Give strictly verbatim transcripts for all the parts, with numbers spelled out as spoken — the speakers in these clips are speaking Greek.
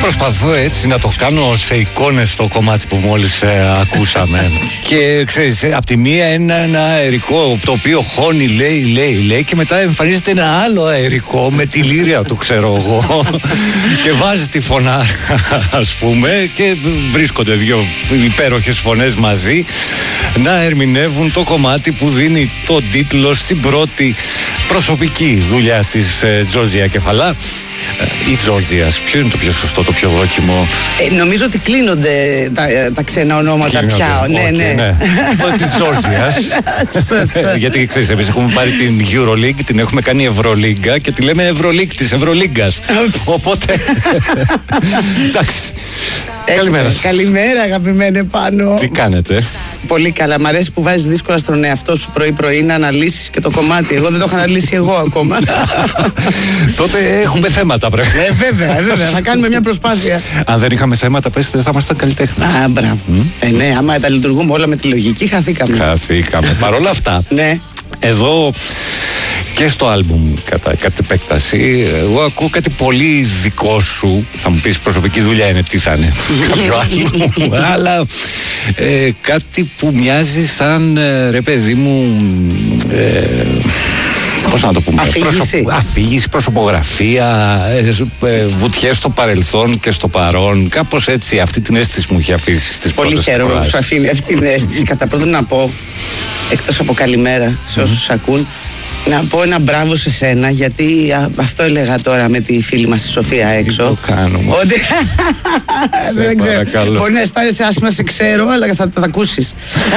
προσπαθώ έτσι να το κάνω σε εικόνες το κομμάτι που μόλις ε, ακούσαμε. Και ξέρεις, ε, απ' τη μία ένα, ένα αερικό το οποίο χώνει, λέει, λέει, λέει, και μετά εμφανίζεται ένα άλλο αερικό με τη λύρια του, ξέρω εγώ, και βάζει τη φωνά, ας πούμε, και βρίσκονται δύο υπέροχες φωνές μαζί να ερμηνεύουν το κομμάτι που δίνει τον τίτλο στην πρώτη προσωπική δουλειά της ε, Τζόρτζια Κεφαλά ή Τζόρτζιας. Ποιο είναι το πιο σωστό, το πιο δόκιμο? Ε, νομίζω ότι κλείνονται τα, τα ξένα ονόματα κλείνονται, πια. Ναι, okay, ναι. ναι. Της Τζόρτζιας. Γιατί ξέρεις, εμείς έχουμε πάρει την Euroleague, την έχουμε κάνει Ευρωλίγκα και τη λέμε Ευρωλίγκ της Ευρωλίγκας. Οπότε. Εντάξει. Καλημέρα σας. Καλημέρα, αγαπημένε Πάνο. Τι κάνετε? Πολύ καλά. Μ' αρέσει που βάζεις δύσκολα στον εαυτό σου πρωί-πρωί να αναλύσεις και το κομμάτι. Εγώ δεν το έχω αναλύσει εγώ ακόμα. Τότε έχουμε θέματα, πρέπει. Ε, βέβαια, βέβαια. Θα κάνουμε μια προσπάθεια. Αν δεν είχαμε θέματα, πες, δεν θα ήμασταν καλλιτέχνες. Α, μπράβο. Mm. Ε, ναι, άμα τα λειτουργούμε όλα με τη λογική, χαθήκαμε. Χαθήκαμε. Παρ' όλα αυτά, ναι. Εδώ και στο άλμπουμ κατά, κατά επέκταση, εγώ ακούω κάτι πολύ δικό σου. Θα μου πεις προσωπική δουλειά είναι, τι θα είναι κάποιο άλλο, αλλά ε, κάτι που μοιάζει σαν ε, ρε παιδί μου, ε, πώς να το πούμε, αφήγηση, Προσω... αφήγηση προσωπογραφία, ε, ε, βουτιές στο παρελθόν και στο παρόν, κάπως έτσι. Αυτή την αίσθηση μου έχει αφήσει στις πολύ χαίρομαι που σου αφήνει αυτή την αίσθηση. Κατά πρώτον να πω, εκτός από καλημέρα σε όσους mm-hmm. ακούν, να πω ένα μπράβο σε σένα, γιατί α, αυτό έλεγα τώρα με τη φίλη μας τη Σοφία έξω. Τι το κάνουμε. Ότι δεν ξέρω, μπορεί να αισθάνεσαι άσχημα, σε ξέρω, αλλά θα τα ακούσεις.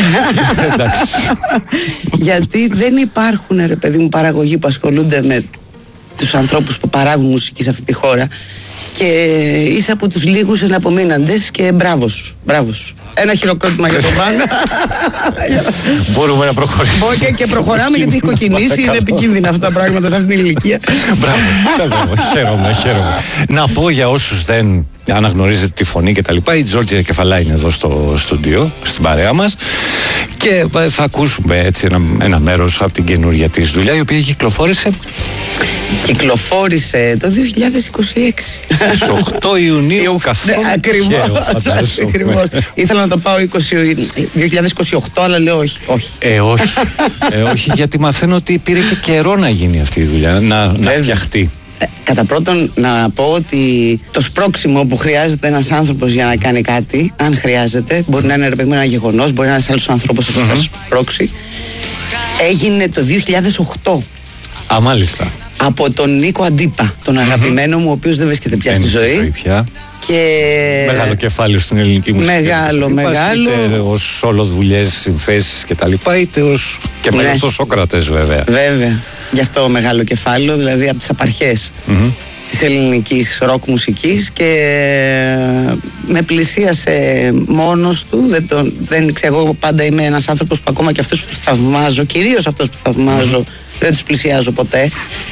Γιατί δεν υπάρχουν, ρε παιδί μου, παραγωγοί που ασχολούνται με τους ανθρώπους που παράγουν μουσική σε αυτή τη χώρα. Και είσαι από τους λίγους εναπομείναντες και μπράβο σου, μπράβο σου. Ένα χειροκρότημα για τον Πάνο. Μπορούμε να προχωρήσουμε. Και, και προχωράμε γιατί έχει κοκκινήσει, είναι επικίνδυνα αυτά τα πράγματα σε αυτή την ηλικία. Μπράβο, χαίρομαι, χαίρομαι. Να πω για όσους δεν αναγνωρίζετε τη φωνή και τα λοιπά, η Τζόρτζια Κεφαλά είναι εδώ στο στούντιο, στην παρέα μας, και θα ακούσουμε έτσι ένα, ένα μέρος από την καινούργια της δουλειά, η οποία κυκλοφόρησε Κυκλοφόρησε το δύο χιλιάδες είκοσι έξι. Στις οκτώ Ιουνίου, καθόλου ακριβώς, ακριβώς. Ήθελα να το πάω δύο χιλιάδες είκοσι οκτώ, αλλά λέω όχι. Όχι, ε, όχι, ε, όχι, γιατί μαθαίνω ότι πήρε και καιρό να γίνει αυτή η δουλειά, να, να φτιαχτεί. Κατά πρώτον, να πω ότι το σπρώξιμο που χρειάζεται ένας άνθρωπος για να κάνει κάτι, αν χρειάζεται, μπορεί να είναι, ρε παιδί μου, ένα γεγονός, μπορεί να είναι ένας άλλος άνθρωπος που θα σπρώξει, έγινε το δύο χιλιάδες οκτώ. Α, μάλιστα. Από τον Νίκο Αντίπα, τον αγαπημένο μου, ο οποίος δεν βρίσκεται πια στη ζωή. Πια. Και... Μεγάλο κεφάλαιο στην ελληνική μουσική. Μεγάλο, μεγάλο. Είτε ως όλο δουλειές, συνθέσεις και τα λοιπά, είτε ως και ναι. μεγάλο Σόκρατες, βέβαια. Βέβαια. Γι' αυτό μεγάλο κεφάλαιο, δηλαδή από τις απαρχές mm-hmm. της ελληνικής ροκ μουσικής, και με πλησίασε μόνος του. Δεν, τον, δεν ξέρω, εγώ πάντα είμαι ένας άνθρωπος που ακόμα και αυτούς που θαυμάζω, κυρίως αυτούς που θαυμάζω, mm-hmm. δεν τους πλησιάζω ποτέ.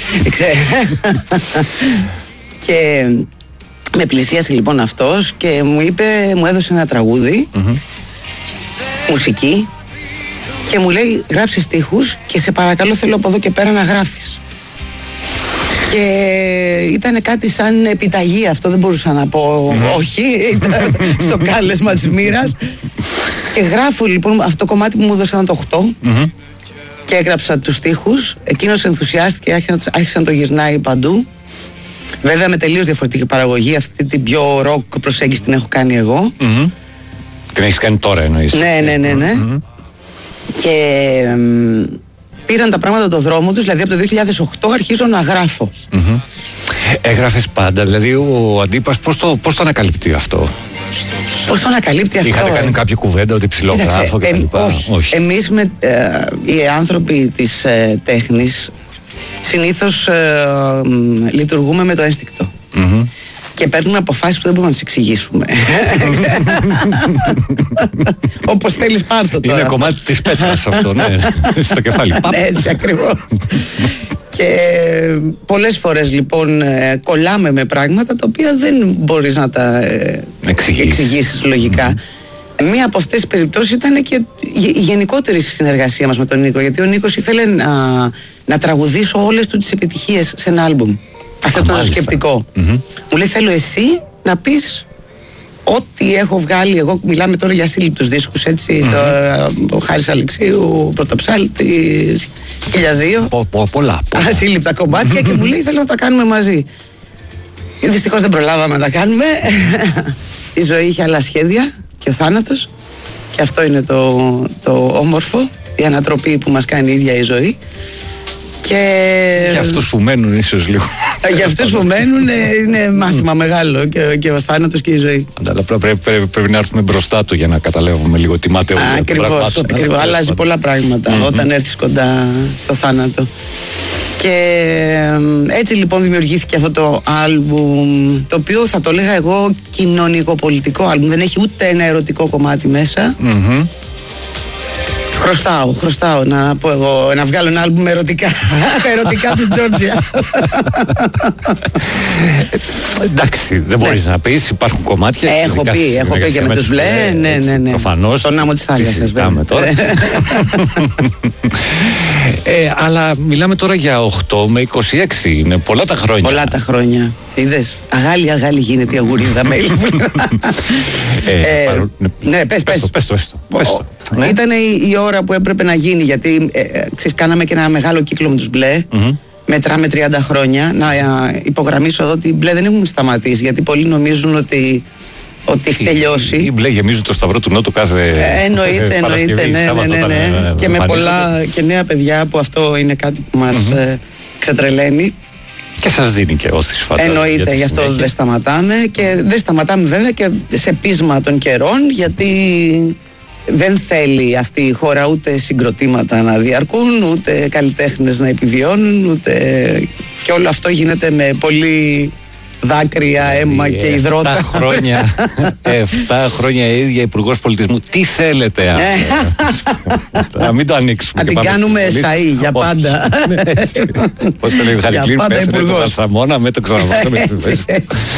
Και με πλησίασε λοιπόν αυτός και μου είπε, μου έδωσε ένα τραγούδι, mm-hmm. μουσική, και μου λέει γράψε στίχους και σε παρακαλώ θέλω από εδώ και πέρα να γράφεις. Και ήταν κάτι σαν επιταγή αυτό, δεν μπορούσα να πω mm-hmm. όχι, ήταν στο κάλεσμα της μοίρας. Και γράφω λοιπόν αυτό το κομμάτι που μου έδωσαν το οκτώ mm-hmm. και έγραψα τους στίχους. Εκείνος ενθουσιάστηκε, άρχισε να το γυρνάει παντού. Βέβαια με τελείως διαφορετική παραγωγή, αυτή την πιο ροκ προσέγγιση την έχω κάνει εγώ. Mm-hmm. Την έχεις κάνει τώρα εννοείς? Ναι, ναι, ναι, ναι. Mm-hmm. Και μ, πήραν τα πράγματα το δρόμο τους, δηλαδή από το δύο χιλιάδες οκτώ αρχίζω να γράφω. Mm-hmm. Έγραφες πάντα, δηλαδή ο Αντίπας πώς το, πώς το ανακαλύπτει αυτό? Πώς το ανακαλύπτει αυτό? Είχατε κάνει κάποια κουβέντα ότι ψιλογράφω και τα λοιπά? Όχι. όχι. Εμείς με, ε, οι άνθρωποι της ε, τέχνης συνήθως ε, ε, λειτουργούμε με το ένστικτο. Mm-hmm. Και παίρνουμε αποφάσεις που δεν μπορούμε να τις εξηγήσουμε. Όπως θέλεις πάρ' το τώρα. Είναι κομμάτι της πέτρας αυτό, ναι. Στο κεφάλι. Έτσι ακριβώς. Και πολλές φορές λοιπόν κολλάμε με πράγματα τα οποία δεν μπορείς να τα εξηγήσεις λογικά. Μία από αυτές τις περιπτώσεις ήταν και η γενικότερη συνεργασία μας με τον Νίκο, γιατί ο Νίκος ήθελε να, να τραγουδήσω όλες του τις επιτυχίες σε ένα άλμπουμ. Αυτό ήταν το σκεπτικό. Mm-hmm. Μου λέει θέλω εσύ να πεις ό,τι έχω βγάλει εγώ. Μιλάμε τώρα για σύλληπτους δίσκους, έτσι. Mm-hmm. Το, ο Χάρης Αλεξίου, ο Πρωτοψάλτης, χίλια δύο. Πο, πο, πολλά. πολλά. Ασύλληπτα κομμάτια και μου λέει θέλω να τα κάνουμε μαζί. Δυστυχώς δεν προλάβαμε να τα κάνουμε. Η ζωή είχε άλλα σχέδια και ο θάνατος. Και αυτό είναι το, το όμορφο, η ανατροπή που μας κάνει η ίδια η ζωή. Και για αυτούς που μένουν ίσως λίγο. Για αυτούς που μένουν είναι μάθημα μεγάλο και, και ο θάνατος και η ζωή. Αλλά πρέπει, πρέπει, πρέπει να έρθουμε μπροστά του για να καταλάβουμε λίγο τι ματαιότητα. Ακριβώς, ακριβώς. Αλλάζει πολλά πράγματα mm-hmm. όταν έρθεις κοντά στο θάνατο. Και έτσι λοιπόν δημιουργήθηκε αυτό το άλμπουμ, το οποίο θα το λέγα εγώ κοινωνικοπολιτικό άλμπουμ. Δεν έχει ούτε ένα ερωτικό κομμάτι μέσα. Mm-hmm. Χρωστάω, χρωστάω να πω εγώ, να βγάλω ένα άλμπουμ με ερωτικά. Τα ερωτικά της Τζόρτζια. Εντάξει, δεν μπορείς να πεις, υπάρχουν κομμάτια. Έχω πει, έχω πει και με τους Μπλε. Ναι, ναι, ναι. Προφανώς. Τον άμμο της Θάλασσας. Συζητάμε τώρα. ε, αλλά μιλάμε τώρα για οκτώ με είκοσι έξι, είναι πολλά τα χρόνια. Πολλά τα χρόνια. Είδες, αγάλη αγάλη γίνεται η αγουρίδα με Ναι, πες, πες. Πες το, πες το. Ναι. Ήταν η, η ώρα που έπρεπε να γίνει, γιατί ε, ε, ξέρεις, κάναμε και ένα μεγάλο κύκλο με τους Μπλε. Mm-hmm. Μετράμε τριάντα χρόνια. Να ε, υπογραμμίσω εδώ ότι οι Μπλε δεν έχουν σταματήσει, γιατί πολλοί νομίζουν ότι, ότι έχει τελειώσει. Οι Μπλε γεμίζουν το Σταυρό του Νότου κάθε ε, εννοείται, εννοείται, ναι, ναι, ναι, ναι, ναι. Και με πολλά και νέα παιδιά, που αυτό είναι κάτι που μας mm-hmm. ε, ξετρελαίνει. Και σας δίνει και όθηση, φαντάζομαι. Εννοείται, γι' αυτό δεν σταματάμε. Και δεν σταματάμε βέβαια και σε πείσμα των καιρών, γιατί δεν θέλει αυτή η χώρα ούτε συγκροτήματα να διαρκούν, ούτε καλλιτέχνες να επιβιώνουν, ούτε... και όλο αυτό γίνεται με πολύ δάκρυα, αίμα και υδρότα. Εφτά χρόνια, εφτά χρόνια η ίδια Υπουργός Πολιτισμού. Τι θέλετε, να μην το ανοίξουμε. Να την κάνουμε σαΐ για πάντα. Πώς το λέει, Χαλικλίν, πέφτει το Βαρσαμόνα, με το ξαναβάλουμε.